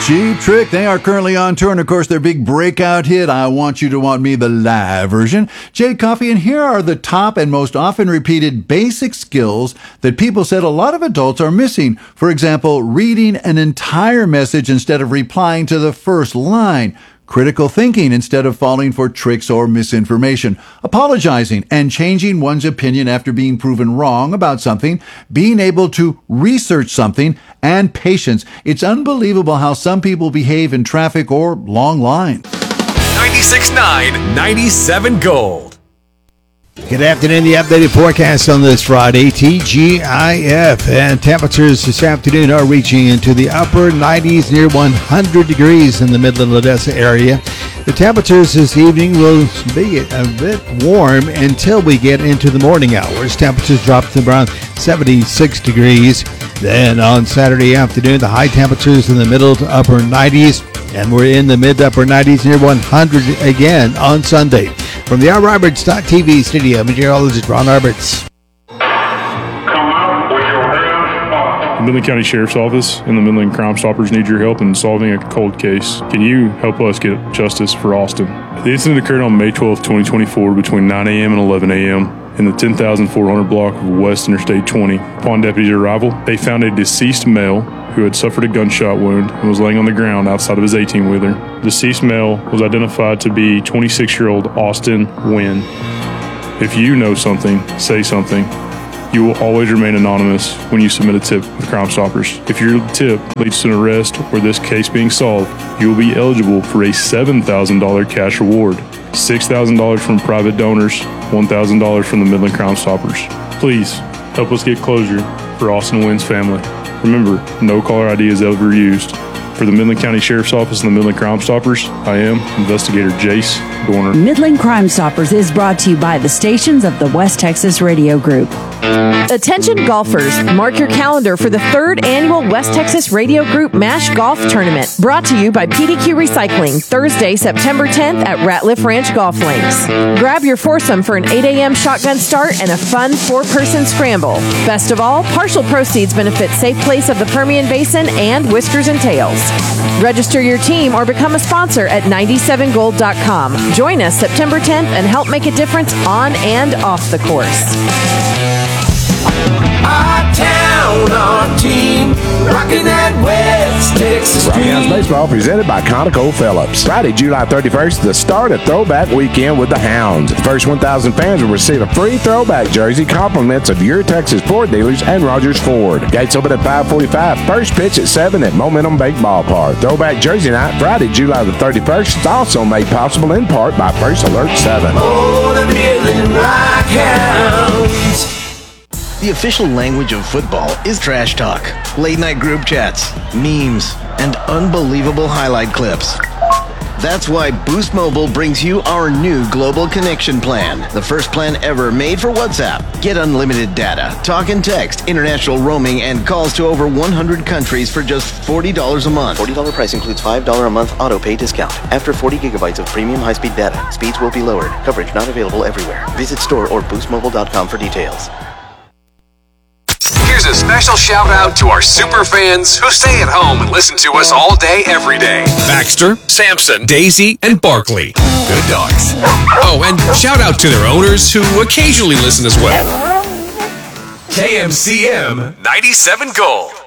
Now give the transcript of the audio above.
Cheap Trick, they are currently on tour, and of course their big breakout hit, I Want You to Want Me, the live version. Jade Coffee, and here are the top and most often repeated basic skills that people said a lot of adults are missing. For example, reading an entire message instead of replying to the first line. Critical thinking instead of falling for tricks or misinformation. Apologizing and changing one's opinion after being proven wrong about something. Being able to research something. And patience. It's unbelievable how some people behave in traffic or long lines. 96.9, 97 Gold. Good afternoon. The updated forecast on this Friday, TGIF, and temperatures this afternoon are reaching into the upper 90s, near 100 degrees in the Midland Odessa area. The temperatures this evening will be a bit warm until we get into the morning hours. Temperatures drop to around 76 degrees. Then on Saturday afternoon, the high temperatures in the middle to upper 90s, and we're in the mid to upper 90s, near 100 again on Sunday. From the RRoberts.tv studio, meteorologist Ron Roberts. The Midland County Sheriff's Office and the Midland Crime Stoppers need your help in solving a cold case. Can you help us get justice for Austin? The incident occurred on May 12, 2024 between 9 a.m. and 11 a.m. in the 10,400 block of West Interstate 20. Upon deputy's arrival, they found a deceased male who had suffered a gunshot wound and was laying on the ground outside of his 18-wheeler. Deceased male was identified to be 26-year-old Austin Wynn. If you know something, say something. You will always remain anonymous when you submit a tip with Crime Stoppers. If your tip leads to an arrest or this case being solved, you will be eligible for a $7,000 cash reward, $6,000 from private donors, $1,000 from the Midland Crime Stoppers. Please help us get closure for Austin Wynn's family. Remember, no caller ID is ever used. For the Midland County Sheriff's Office and the Midland Crime Stoppers, I am Investigator Jace Dorner. Midland Crime Stoppers is brought to you by the stations of the West Texas Radio Group. Attention golfers, mark your calendar for the 3rd annual West Texas Radio Group MASH Golf Tournament, brought to you by PDQ Recycling, Thursday, September 10th at Ratliff Ranch Golf Links. Grab your foursome for an 8 a.m. shotgun start and a fun 4-person scramble. Best of all, partial proceeds benefit Safe Place of the Permian Basin and Whiskers and Tails. Register your team or become a sponsor at 97gold.com. Join us September 10th and help make a difference on and off the course. Our town, our team, rocking that West Texas Rocky House dream. Baseball presented by Conoco Phillips. Friday, July 31st, the start of Throwback Weekend with the Hounds. The first 1,000 fans will receive a free throwback jersey, compliments of your Texas Ford dealers and Rogers Ford. Gates open at 5:45. First pitch at 7 at Momentum Bank Ballpark. Throwback Jersey Night, Friday, July the 31st, is also made possible in part by First Alert 7. Oh, the Midland Rock Hounds. The official language of football is trash talk, late-night group chats, memes, and unbelievable highlight clips. That's why Boost Mobile brings you our new Global Connection Plan, the first plan ever made for WhatsApp. Get unlimited data, talk and text, international roaming, and calls to over 100 countries for just $40 a month. $40 price includes $5 a month auto-pay discount. After 40 gigabytes of premium high-speed data, speeds will be lowered. Coverage not available everywhere. Visit store or boostmobile.com for details. Here's a special shout out to our super fans who stay at home and listen to us all day, every day. Baxter, Sampson, Daisy, and Barkley. Good dogs. Oh, and shout out to their owners who occasionally listen as well. KMCM 97 Gold.